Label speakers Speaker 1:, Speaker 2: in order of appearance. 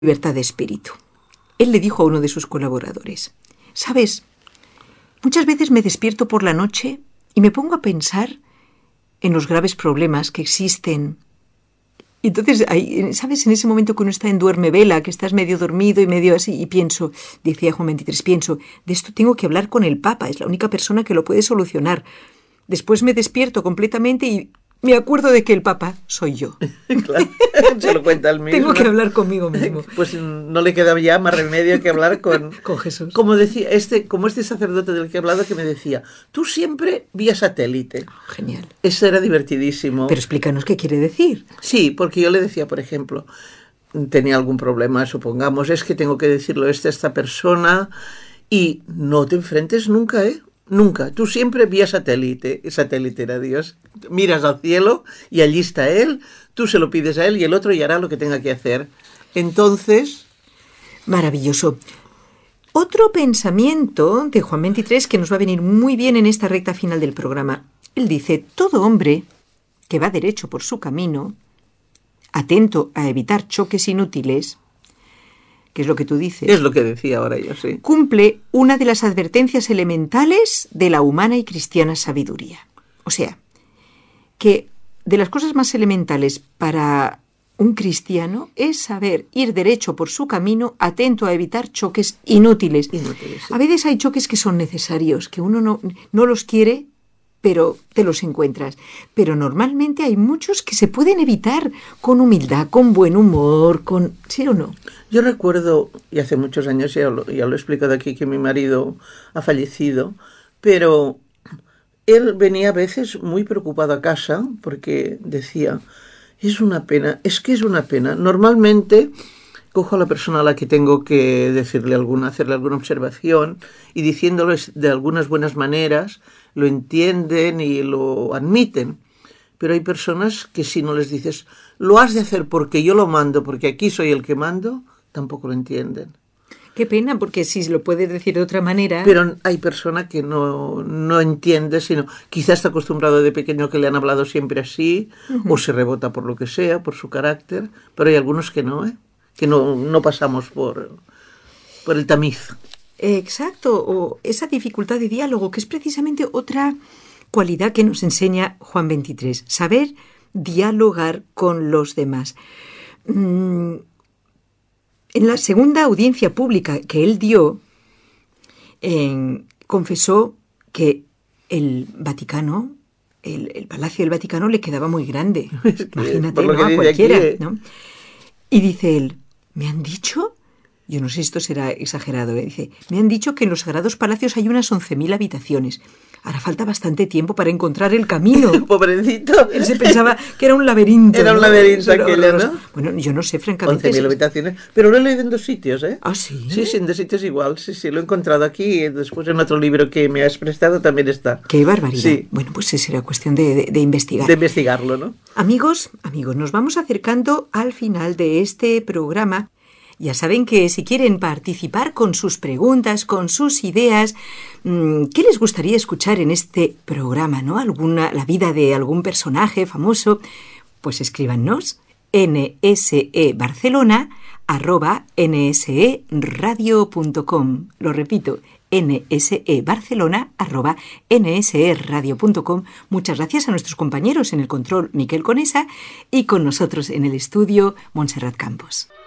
Speaker 1: libertad de espíritu. Él le dijo a uno de sus colaboradores: ¿sabes? Muchas veces me despierto por la noche y me pongo a pensar en los graves problemas que existen. Y entonces, ¿sabes? En ese momento que uno está en duerme-vela, que estás medio dormido y medio así, y pienso, decía Juan XXIII, de esto tengo que hablar con el Papa, es la única persona que lo puede solucionar. Después me despierto completamente y me acuerdo de que el Papa soy yo.
Speaker 2: Claro, se lo cuenta él mismo.
Speaker 1: Tengo que hablar conmigo mismo.
Speaker 2: Pues no le queda ya más remedio que hablar con
Speaker 1: Jesús.
Speaker 2: Como decía como este sacerdote del que he hablado, que me decía, tú siempre vía satélite.
Speaker 1: Genial.
Speaker 2: Eso era divertidísimo.
Speaker 1: Pero explícanos qué quiere decir.
Speaker 2: Sí, porque yo le decía, por ejemplo, tenía algún problema, supongamos, es que tengo que decirlo a esta persona, y no te enfrentes nunca, Nunca. Tú siempre vía satélite. Satélite era Dios. Miras al cielo y allí está Él. Tú se lo pides a Él y el otro ya hará lo que tenga que hacer. Entonces...
Speaker 1: Maravilloso. Otro pensamiento de Juan XXIII que nos va a venir muy bien en esta recta final del programa. Él dice, todo hombre que va derecho por su camino, atento a evitar choques inútiles, que es lo que tú dices.
Speaker 2: Es lo que decía ahora yo, sí.
Speaker 1: Cumple una de las advertencias elementales de la humana y cristiana sabiduría. O sea, que de las cosas más elementales para un cristiano es saber ir derecho por su camino, atento a evitar choques inútiles.
Speaker 2: Sí.
Speaker 1: A veces hay choques que son necesarios, que uno no los quiere, pero te los encuentras. Pero normalmente hay muchos que se pueden evitar con humildad, con buen humor, ¿sí o no?
Speaker 2: Yo recuerdo, y hace muchos años, ya lo he explicado aquí, que mi marido ha fallecido, pero él venía a veces muy preocupado a casa porque decía, es una pena. Normalmente cojo a la persona a la que tengo que hacerle alguna observación y diciéndolo de algunas buenas maneras, lo entienden y lo admiten. Pero hay personas que si no les dices, lo has de hacer porque yo lo mando, porque aquí soy el que mando, tampoco lo entienden.
Speaker 1: Qué pena, porque si lo puedes decir de otra manera...
Speaker 2: Pero hay persona que no entiende, sino quizás está acostumbrado de pequeño que le han hablado siempre así, o se rebota por lo que sea, por su carácter, pero hay algunos que no, que no pasamos por el tamiz.
Speaker 1: Exacto, o esa dificultad de diálogo, que es precisamente otra cualidad que nos enseña Juan XXIII, saber dialogar con los demás. En la segunda audiencia pública que él dio, confesó que el Vaticano, el Palacio del Vaticano le quedaba muy grande. Imagínate, ¿no? A cualquiera, ¿no? Y dice él, me han dicho... Yo no sé si esto será exagerado, dice, me han dicho que en los Sagrados Palacios hay unas 11.000 habitaciones. Ahora falta bastante tiempo para encontrar el camino.
Speaker 2: Pobrecito.
Speaker 1: Él se pensaba que era un laberinto.
Speaker 2: Era un laberinto aquello, ¿no?
Speaker 1: Bueno, yo no sé, francamente.
Speaker 2: 11.000 habitaciones. Pero lo he leído en 2 sitios,
Speaker 1: ¿Ah, sí?
Speaker 2: Sí, en 2 sitios igual. Sí, lo he encontrado aquí y después en otro libro que me has prestado también está.
Speaker 1: ¡Qué barbaridad!
Speaker 2: Sí.
Speaker 1: Bueno, pues será cuestión de investigar.
Speaker 2: De investigarlo, ¿no?
Speaker 1: Amigos, nos vamos acercando al final de este programa. Ya saben que si quieren participar con sus preguntas, con sus ideas, ¿qué les gustaría escuchar en este programa, ¿no? La vida de algún personaje famoso, pues escríbanos nsebarcelona@nseradio.com. Lo repito, nsebarcelona@nseradio.com. Muchas gracias a nuestros compañeros en el control, Miquel Conesa, y con nosotros en el estudio, Montserrat Campos.